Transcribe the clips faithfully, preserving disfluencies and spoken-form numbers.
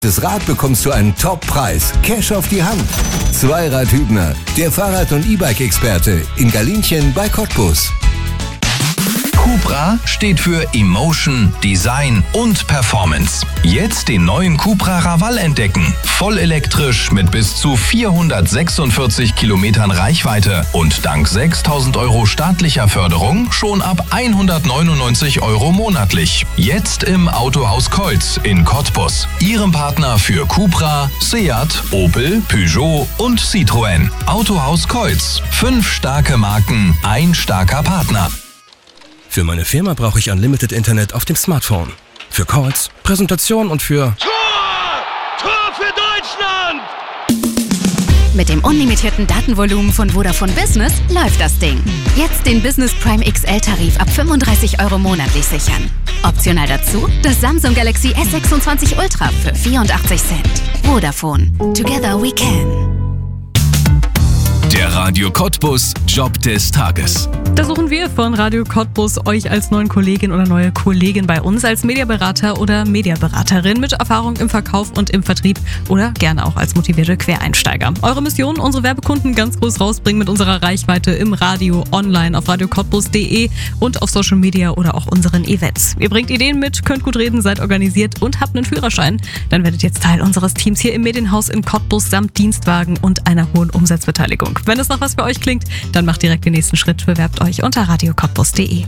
Das Rad bekommst du einen Top-Preis. Cash auf die Hand. Zweirad Hübner, der Fahrrad- und E-Bike-Experte in Galinchen bei Cottbus. Cupra steht für Emotion, Design und Performance. Jetzt den neuen Cupra Raval entdecken. Voll elektrisch mit bis zu vierhundertsechsundvierzig Kilometern Reichweite und dank sechstausend Euro staatlicher Förderung schon ab hundertneunundneunzig Euro monatlich. Jetzt im Autohaus Keutz in Cottbus. Ihrem Partner für Cupra, Seat, Opel, Peugeot und Citroën. Autohaus Keutz. Fünf starke Marken, ein starker Partner. Für meine Firma brauche ich Unlimited Internet auf dem Smartphone. Für Calls, Präsentation und für... Tor! Tor für Deutschland! Mit dem unlimitierten Datenvolumen von Vodafone Business läuft das Ding. Jetzt den Business Prime X L-Tarif ab fünfunddreißig Euro monatlich sichern. Optional dazu das Samsung Galaxy S sechsundzwanzig Ultra für vierundachtzig Cent. Vodafone. Together we can. Der Radio Cottbus Job des Tages. Da suchen wir von Radio Cottbus euch als neuen Kollegin oder neue Kollegin bei uns, als Mediaberater oder Mediaberaterin mit Erfahrung im Verkauf und im Vertrieb oder gerne auch als motivierte Quereinsteiger. Eure Mission, unsere Werbekunden ganz groß rausbringen mit unserer Reichweite im Radio, online, auf radio cottbus punkt de und auf Social Media oder auch unseren Events. Ihr bringt Ideen mit, könnt gut reden, seid organisiert und habt einen Führerschein. Dann werdet ihr jetzt Teil unseres Teams hier im Medienhaus in Cottbus samt Dienstwagen und einer hohen Umsatzbeteiligung. Wenn es noch was für euch klingt, dann macht direkt den nächsten Schritt. Bewerbt euch unter radio cottbus punkt de.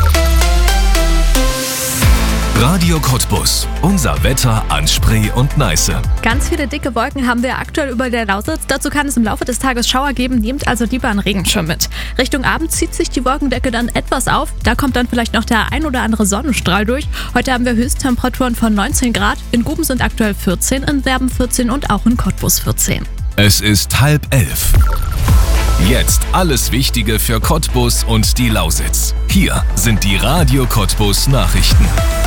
Radio Cottbus. Unser Wetter an Spree und Neiße. Ganz viele dicke Wolken haben wir aktuell über der Lausitz. Dazu kann es im Laufe des Tages Schauer geben. Nehmt also lieber einen Regenschirm mit. Richtung Abend zieht sich die Wolkendecke dann etwas auf. Da kommt dann vielleicht noch der ein oder andere Sonnenstrahl durch. Heute haben wir Höchsttemperaturen von neunzehn Grad. In Guben sind aktuell vierzehn, in Werben vierzehn und auch in Cottbus vierzehn. Es ist halb elf. Jetzt alles Wichtige für Cottbus und die Lausitz. Hier sind die Radio Cottbus Nachrichten.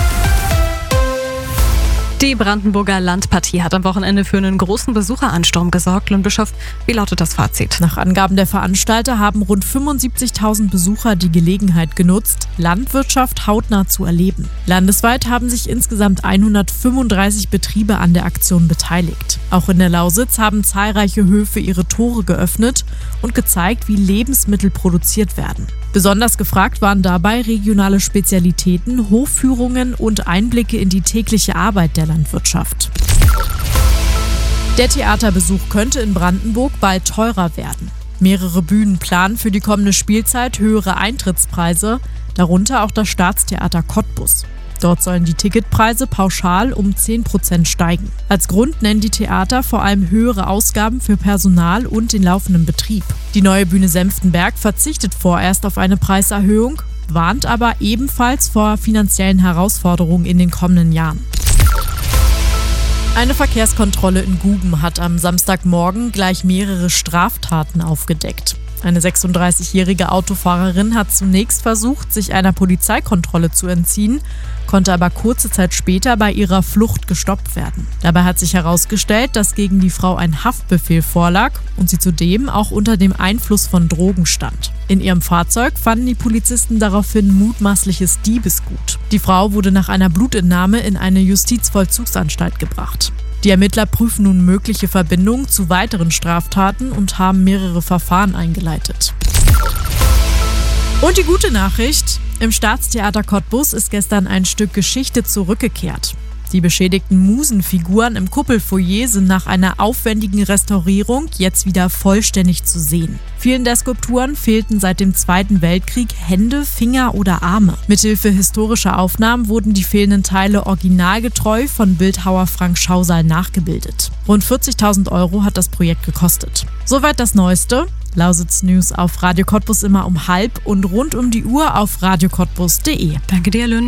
Die Brandenburger Landpartie hat am Wochenende für einen großen Besucheransturm gesorgt. Und Bischof, wie lautet das Fazit? Nach Angaben der Veranstalter haben rund fünfundsiebzigtausend Besucher die Gelegenheit genutzt, Landwirtschaft hautnah zu erleben. Landesweit haben sich insgesamt hundertfünfunddreißig Betriebe an der Aktion beteiligt. Auch in der Lausitz haben zahlreiche Höfe ihre Tore geöffnet und gezeigt, wie Lebensmittel produziert werden. Besonders gefragt waren dabei regionale Spezialitäten, Hofführungen und Einblicke in die tägliche Arbeit der Landwirtschaft. Der Theaterbesuch könnte in Brandenburg bald teurer werden. Mehrere Bühnen planen für die kommende Spielzeit höhere Eintrittspreise, darunter auch das Staatstheater Cottbus. Dort sollen die Ticketpreise pauschal um zehn Prozent steigen. Als Grund nennen die Theater vor allem höhere Ausgaben für Personal und den laufenden Betrieb. Die neue Bühne Senftenberg verzichtet vorerst auf eine Preiserhöhung, warnt aber ebenfalls vor finanziellen Herausforderungen in den kommenden Jahren. Eine Verkehrskontrolle in Guben hat am Samstagmorgen gleich mehrere Straftaten aufgedeckt. Eine sechsunddreißigjährige Autofahrerin hat zunächst versucht, sich einer Polizeikontrolle zu entziehen, konnte aber kurze Zeit später bei ihrer Flucht gestoppt werden. Dabei hat sich herausgestellt, dass gegen die Frau ein Haftbefehl vorlag und sie zudem auch unter dem Einfluss von Drogen stand. In ihrem Fahrzeug fanden die Polizisten daraufhin mutmaßliches Diebesgut. Die Frau wurde nach einer Blutentnahme in eine Justizvollzugsanstalt gebracht. Die Ermittler prüfen nun mögliche Verbindungen zu weiteren Straftaten und haben mehrere Verfahren eingeleitet. Und die gute Nachricht: Im Staatstheater Cottbus ist gestern ein Stück Geschichte zurückgekehrt. Die beschädigten Musenfiguren im Kuppelfoyer sind nach einer aufwendigen Restaurierung jetzt wieder vollständig zu sehen. Vielen der Skulpturen fehlten seit dem Zweiten Weltkrieg Hände, Finger oder Arme. Mithilfe historischer Aufnahmen wurden die fehlenden Teile originalgetreu von Bildhauer Frank Schausal nachgebildet. Rund vierzigtausend Euro hat das Projekt gekostet. Soweit das Neueste. Lausitz News auf Radio Cottbus immer um halb und rund um die Uhr auf radio cottbus punkt de. Danke dir, Lynn.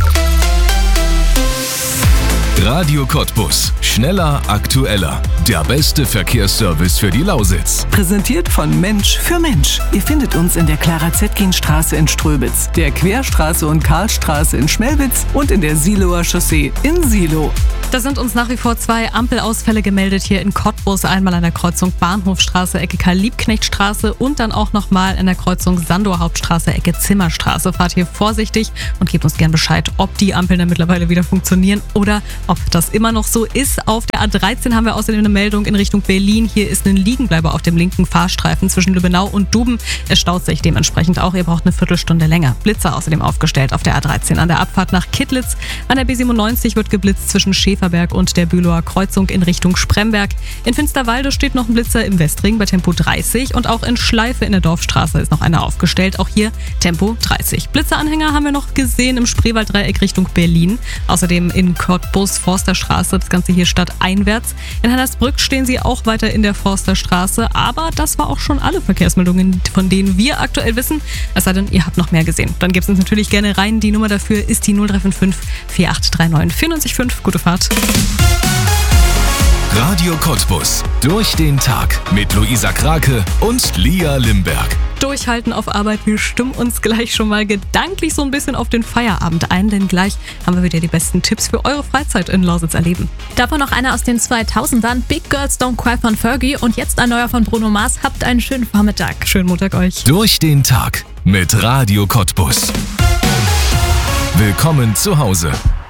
Radio Cottbus. Schneller, aktueller. Der beste Verkehrsservice für die Lausitz. Präsentiert von Mensch für Mensch. Ihr findet uns in der Clara-Zetkin-Straße in Ströbitz, der Querstraße und Karlstraße in Schmelwitz und in der Siloer Chaussee in Silo. Da sind uns nach wie vor zwei Ampelausfälle gemeldet hier in Cottbus. Einmal an der Kreuzung Bahnhofstraße, Ecke Karl-Liebknecht-Straße und dann auch nochmal an der Kreuzung Sandow-Hauptstraße, Ecke Zimmerstraße. Fahrt hier vorsichtig und gebt uns gern Bescheid, ob die Ampeln dann mittlerweile wieder funktionieren oder Ob das immer noch so ist, auf der A dreizehn haben wir außerdem eine Meldung in Richtung Berlin. Hier ist ein Liegenbleiber auf dem linken Fahrstreifen zwischen Lübbenau und Duben. Es staut sich dementsprechend auch. Ihr braucht eine Viertelstunde länger. Blitzer außerdem aufgestellt auf der A dreizehn an der Abfahrt nach Kittlitz. An der B siebenundneunzig wird geblitzt zwischen Schäferberg und der Bülower Kreuzung in Richtung Spremberg. In Finsterwalde steht noch ein Blitzer im Westring bei Tempo dreißig und auch in Schleife in der Dorfstraße ist noch einer aufgestellt. Auch hier Tempo dreißig. Blitzeranhänger haben wir noch gesehen im Spreewalddreieck Richtung Berlin. Außerdem in Cottbus, Forsterstraße, das Ganze hier stadteinwärts. In Hannersbrück stehen sie auch weiter in der Forsterstraße, aber das war auch schon alle Verkehrsmeldungen, von denen wir aktuell wissen. Es sei denn, ihr habt noch mehr gesehen. Dann gebt es uns natürlich gerne rein. Die Nummer dafür ist die null drei fünf fünf, vier acht drei neun, vier neun fünf. Gute Fahrt. Radio Cottbus. Durch den Tag mit Luisa Krake und Lia Limberg. Durchhalten auf Arbeit. Wir stimmen uns gleich schon mal gedanklich so ein bisschen auf den Feierabend ein, denn gleich haben wir wieder die besten Tipps für eure Freizeit in Lausitz erleben. Davon noch einer aus den zweitausendern, Big Girls Don't Cry von Fergie und jetzt ein neuer von Bruno Mars. Habt einen schönen Vormittag. Schönen Montag euch. Durch den Tag mit Radio Cottbus. Willkommen zu Hause.